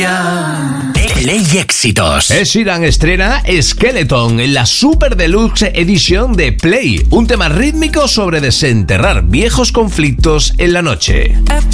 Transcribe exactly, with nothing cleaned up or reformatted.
Play Éxitos. Ed Sheeran estrena Skeleton en la Super Deluxe edición de Play, un tema rítmico sobre desenterrar viejos conflictos en la noche.